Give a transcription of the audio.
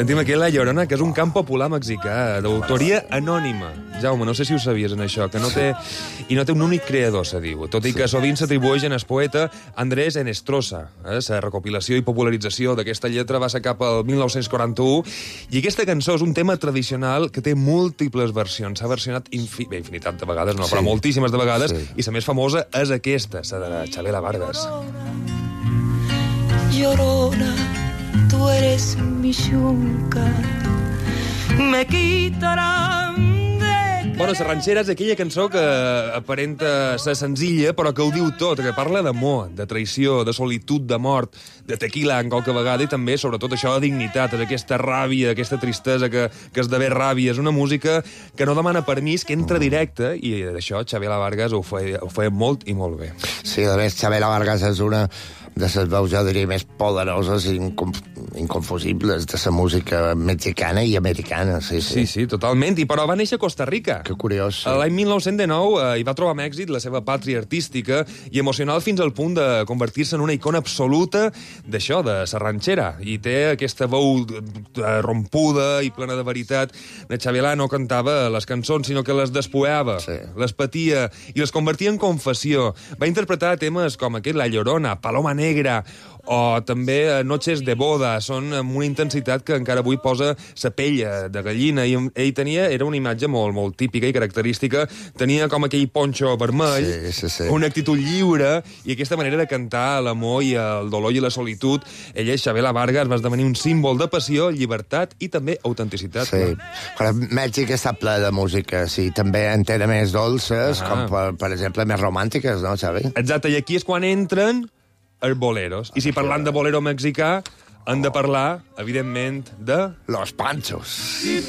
Sentim aquí La Llorona, que és un cant popular mexicà, d'autoria anònima. Jaume, no sé si ho sabies, en això, que no té un únic creador, se diu, tot i que sovint s'atribueixen al poeta Andrés Enestrosa. La recopilació i popularització d'aquesta lletra va ser cap al 1941, i aquesta cançó és un tema tradicional que té múltiples versions. S'ha versionat infinitat de vegades, no, però moltíssimes de vegades, i la més famosa és aquesta, la de Chavela Vargas. Llorona, tú eres mi yunca, me quitarán de... Bueno, la ranxera és aquella cançó que aparenta ser senzilla, però que ho diu tot, que parla d'amor, de traïció, de solitud, de mort, de tequila en qualque vegada, i també, sobretot, això de dignitat, és aquesta ràbia, aquesta tristesa que esdevé ràbia. És una música que no demana permís, que entra directe, i d'això Chavela Vargas ho feia molt i molt bé. Sí, a més, Chavela Vargas és una de les veus, jo diria, més poderoses i inconfusibles de la música mexicana i americana. Sí, totalment. I però va néixer a Costa Rica. Que curiós. Sí. L'any 1919 hi va trobar amb èxit la seva pàtria artística i emocional fins al punt de convertir-se en una icona absoluta d'això, de la ranxera. I té aquesta veu rompuda i plena de veritat. La Chavela no cantava les cançons, sinó que les despoeava, les patia i les convertia en confessió. Va interpretar temes com aquest, La Llorona, Paloma Negra, o també Noches de Boda. Són amb una intensitat que encara avui posa sa pell de gallina. I ell era una imatge molt, molt típica i característica. Tenia com aquell ponxo vermell, una actitud lliure, i aquesta manera de cantar l'amor i el dolor i la solitud. Ella, Chavela Vargas, va esdevenir un símbol de passió, llibertat i també autenticitat. Sí, però Mèxic està ple de música, sí, també en té de més dolces, com per exemple més romàntiques, no, Xavi? Exacte, i aquí és quan entren els boleros. I si parlant de bolero mexicà, hem de parlar, evidentment, de... Los Panchos. Si